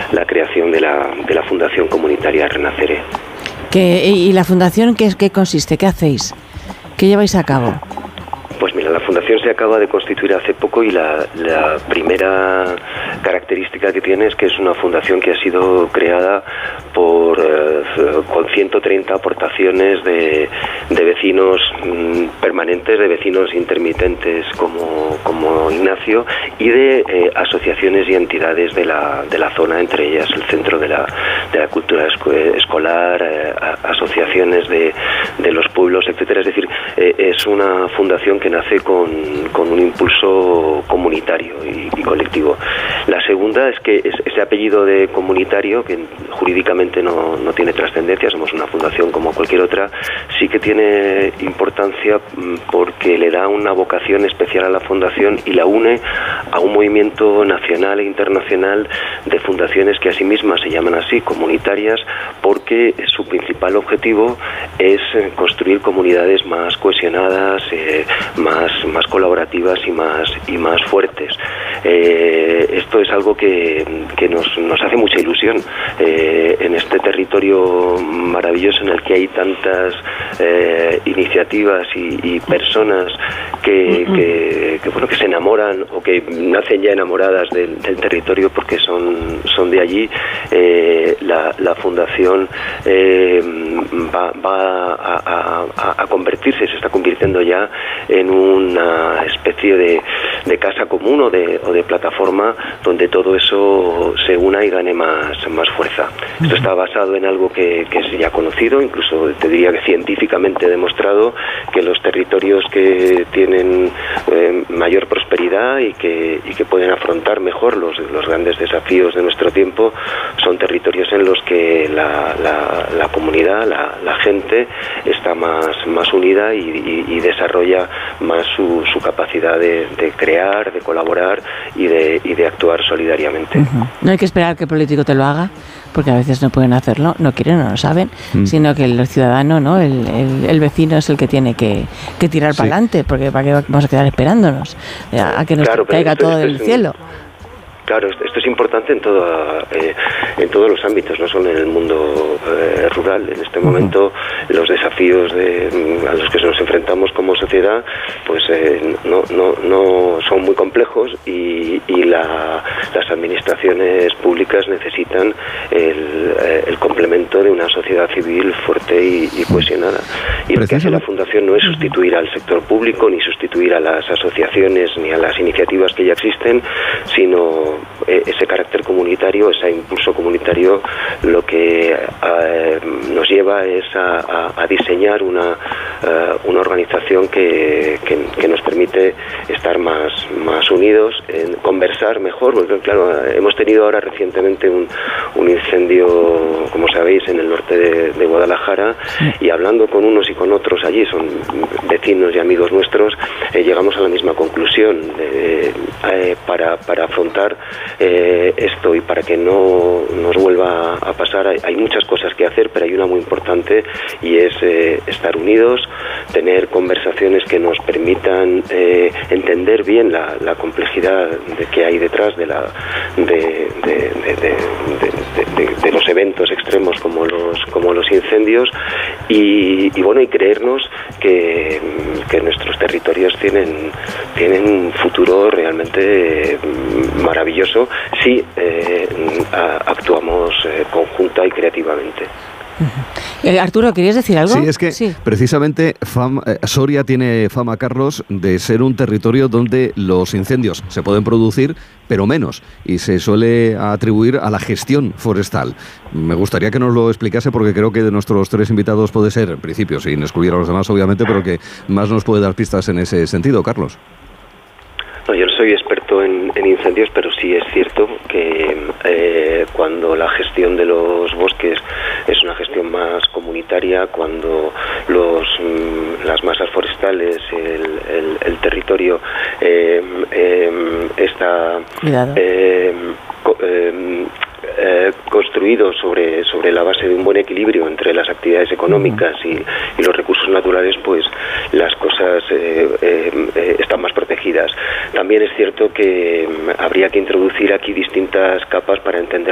la creación de la Fundación Comunitaria Renacere. ¿Y la fundación qué consiste? ¿Qué hacéis? ¿Qué lleváis a cabo? Pues mira, la fundación se acaba de constituir hace poco y la primera característica que tiene es que es una fundación que ha sido creada con 130 aportaciones de vecinos permanentes, de vecinos intermitentes como Ignacio, y de asociaciones y entidades de la zona, entre ellas el Centro de la Cultura Escolar, asociaciones de los pueblos, etcétera. Es decir, es una fundación que nace con un impulso comunitario y colectivo. La segunda es que ese apellido de comunitario, que jurídicamente no tiene trascendencia, somos una fundación como cualquier otra, sí que tiene importancia porque le da una vocación especial a la fundación y la une a un movimiento nacional e internacional de fundaciones que a sí mismas se llaman así, comunitarias, porque su principal objetivo es construir comunidades más cohesionadas, más colaborativas y más fuertes. Esto es algo que nos hace mucha ilusión en este territorio maravilloso en el que hay tantas iniciativas y personas que se enamoran o que nacen ya enamoradas del territorio porque son de allí. La fundación va a convertirse, se está convirtiendo ya en una especie de casa común o de plataforma donde todo eso se una y gane más fuerza. Esto está basado en algo que es ya conocido, incluso te diría que científicamente demostrado, que los territorios que tienen mayor prosperidad y que pueden afrontar mejor los grandes desafíos de nuestro tiempo son territorios en los que la comunidad, la gente está más unida y desarrolla más su capacidad de crear, de colaborar y de actuar solidariamente. No hay que esperar que el político te lo haga, porque a veces no pueden hacerlo, no quieren o no saben, sino que el ciudadano, ¿no? El vecino es el que tiene que tirar para adelante, porque ¿para qué vamos a quedar esperándonos a que nos caiga todo del cielo? Claro, esto es importante en todos los ámbitos, no solo en el mundo rural. En este momento los desafíos a los que nos enfrentamos como sociedad pues no son muy complejos y las administraciones públicas necesitan el complemento de una sociedad civil fuerte y cohesionada. Y lo que hace la Fundación no es sustituir al sector público, ni sustituir a las asociaciones, ni a las iniciativas que ya existen, sino ese carácter comunitario, ese impulso comunitario, lo que nos lleva es a diseñar una organización que nos permite estar más unidos, conversar mejor, porque claro, hemos tenido ahora recientemente un incendio, como sabéis, en el norte de Guadalajara, y hablando con unos y con otros allí, son vecinos y amigos nuestros, llegamos a la misma conclusión. Para afrontar esto y para que no nos vuelva a pasar, hay muchas cosas que hacer, pero hay una muy importante y es estar unidos, tener conversaciones que nos permitan entender bien la complejidad que hay detrás de los eventos extremos como los incendios y creernos que nuestros territorios tienen un futuro realmente maravilloso si actuamos conjunta y creativamente. Arturo, ¿querías decir algo? Sí, es que precisamente Soria tiene fama, Carlos, de ser un territorio donde los incendios se pueden producir, pero menos, y se suele atribuir a la gestión forestal. Me gustaría que nos lo explicase, porque creo que de nuestros tres invitados puede ser, en principio, sin excluir a los demás, obviamente, pero que más nos puede dar pistas en ese sentido. Carlos. No, yo no soy experto en incendios, pero sí es cierto que cuando la gestión de los bosques es una gestión más comunitaria, cuando las masas forestales, el territorio está construido sobre la base de un buen equilibrio entre las actividades económicas y los recursos naturales, pues las cosas están más protegidas. También es cierto que habría que introducir aquí distintas capas para entender